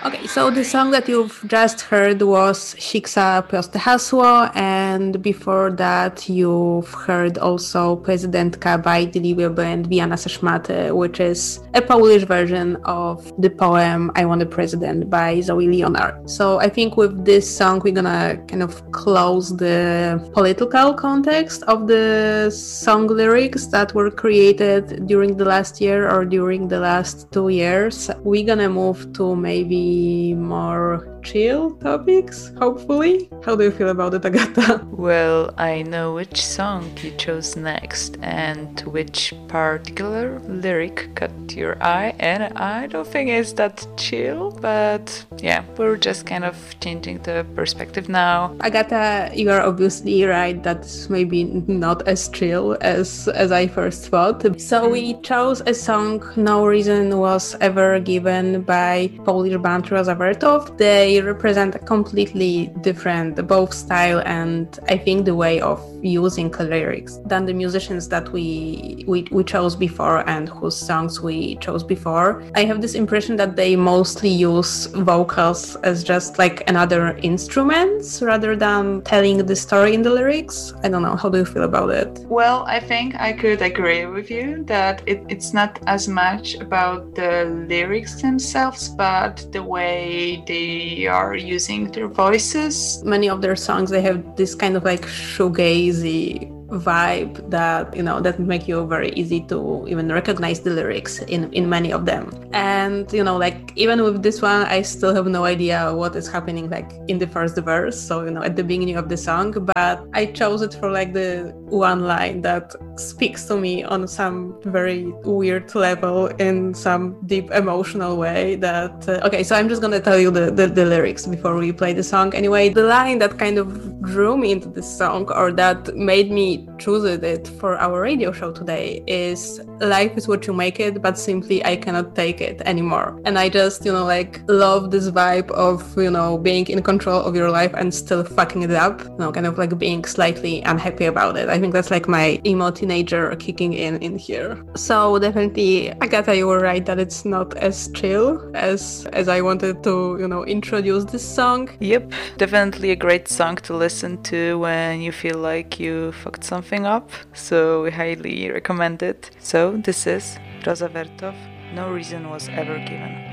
Okay, so the song that you've just heard was Shiksa Proste Hasło, and before that you've heard also Prezydentka by Delivery Band Via Nasze Szmaty, which is a Polish version of the poem I Want a President by Zoe Leonard. So I think with this song we're gonna kind of close the political context of the song lyrics that were created during the last year or during the last 2 years. We're gonna move to maybe more chill topics, hopefully. How do you feel about it, Agata? Well, I know which song you chose next and which particular lyric caught your eye, and I don't think it's that chill, but yeah, we're just kind of changing the perspective now. Agata, you are obviously right that it's maybe not as chill as I first thought. So we chose a song No Reason Was Ever Given by Polish band Rosa Vertov. They represent a completely different both style and I think the way of using lyrics than the musicians that we chose before and whose songs we chose before. I have this impression that they mostly use vocals as just like another instruments rather than telling the story in the lyrics. I don't know, how do you feel about it? Well, I think I could agree with you that it's not as much about the lyrics themselves, but the way they are using their voices. Many of their songs, they have this kind of like shoegazy vibe that, you know, that make you very easy to even recognize the lyrics in many of them. And, you know, like even with this one, I still have no idea what is happening like in the first verse. So, you know, at the beginning of the song, but I chose it for like the one line that speaks to me on some very weird level in some deep emotional way that, okay, so I'm just gonna tell you the lyrics before we play the song. Anyway, the line that kind of drew me into this song or that made me choose it for our radio show today is life is what you make it, but simply I cannot take it anymore. And I just, you know, like love this vibe of, you know, being in control of your life and still fucking it up, you know, kind of like being slightly unhappy about it. I think that's like my emo teenager kicking in here. So definitely, Agata, you were right that it's not as chill as I wanted to, you know, introduce this song. Yep, definitely a great song to listen to when you feel like you fucked something up, so we highly recommend it. So this is Rosa Vertov, No Reason Was Ever Given.